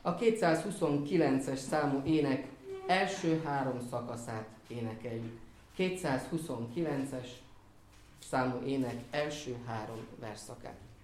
A 229-es számú ének első 3 szakaszát énekeljük. 229-es számú ének első 3 versszakát.